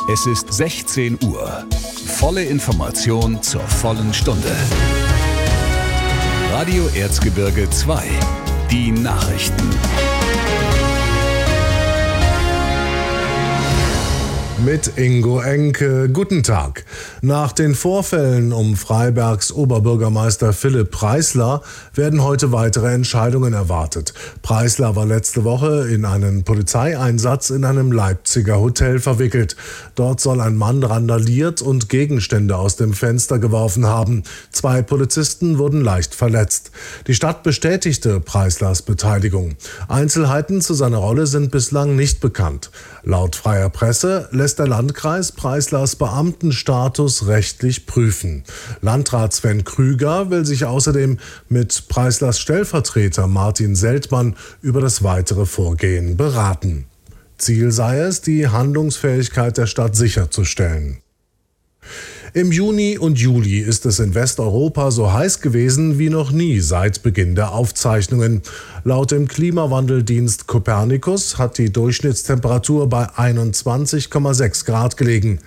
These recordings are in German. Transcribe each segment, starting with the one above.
Es ist 16 Uhr. Volle Information zur vollen Stunde. Radio Erzgebirge 2. Die Nachrichten. Mit Ingo Enke. Guten Tag. Nach den Vorfällen um Freibergs Oberbürgermeister Philipp Preisler werden heute weitere Entscheidungen erwartet. Preisler war letzte Woche in einen Polizeieinsatz in einem Leipziger Hotel verwickelt. Dort soll ein Mann randaliert und Gegenstände aus dem Fenster geworfen haben. 2 Polizisten wurden leicht verletzt. Die Stadt bestätigte Preislers Beteiligung. Einzelheiten zu seiner Rolle sind bislang nicht bekannt. Laut Freier Presse lässt der Landkreis Preislers Beamtenstatus rechtlich prüfen. Landrat Sven Krüger will sich außerdem mit Preislers Stellvertreter Martin Seltmann über das weitere Vorgehen beraten. Ziel sei es, die Handlungsfähigkeit der Stadt sicherzustellen. Im Juni und Juli ist es in Westeuropa so heiß gewesen wie noch nie seit Beginn der Aufzeichnungen. Laut dem Klimawandeldienst Copernicus hat die Durchschnittstemperatur bei 21,6 Grad gelegen,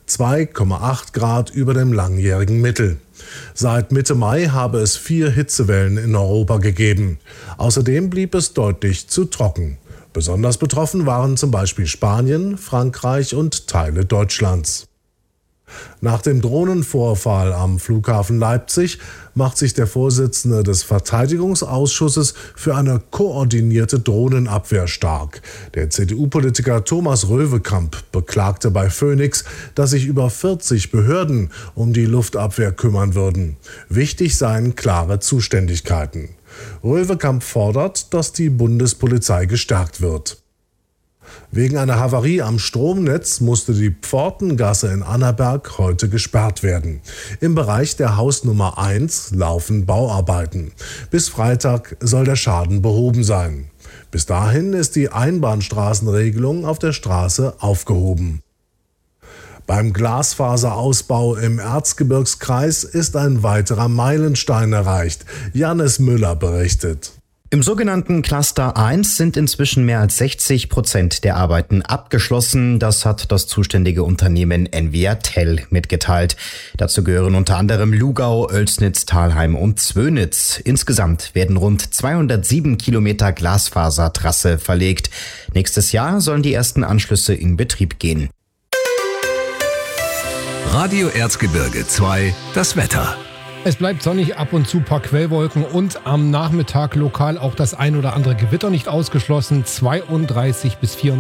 2,8 Grad über dem langjährigen Mittel. Seit Mitte Mai habe es 4 Hitzewellen in Europa gegeben. Außerdem blieb es deutlich zu trocken. Besonders betroffen waren zum Beispiel Spanien, Frankreich und Teile Deutschlands. Nach dem Drohnenvorfall am Flughafen Leipzig macht sich der Vorsitzende des Verteidigungsausschusses für eine koordinierte Drohnenabwehr stark. Der CDU-Politiker Thomas Röwekamp beklagte bei Phoenix, dass sich über 40 Behörden um die Luftabwehr kümmern würden. Wichtig seien klare Zuständigkeiten. Röwekamp fordert, dass die Bundespolizei gestärkt wird. Wegen einer Havarie am Stromnetz musste die Pfortengasse in Annaberg heute gesperrt werden. Im Bereich der Hausnummer 1 laufen Bauarbeiten. Bis Freitag soll der Schaden behoben sein. Bis dahin ist die Einbahnstraßenregelung auf der Straße aufgehoben. Beim Glasfaserausbau im Erzgebirgskreis ist ein weiterer Meilenstein erreicht. Jannis Müller berichtet. Im sogenannten Cluster 1 sind inzwischen mehr als 60% der Arbeiten abgeschlossen. Das hat das zuständige Unternehmen NVRTEL mitgeteilt. Dazu gehören unter anderem Lugau, Oelsnitz, Thalheim und Zwönitz. Insgesamt werden rund 207 Kilometer Glasfasertrasse verlegt. Nächstes Jahr sollen die ersten Anschlüsse in Betrieb gehen. Radio Erzgebirge 2, das Wetter. Es bleibt sonnig, ab und zu ein paar Quellwolken und am Nachmittag lokal auch das ein oder andere Gewitter nicht ausgeschlossen. 32 bis 34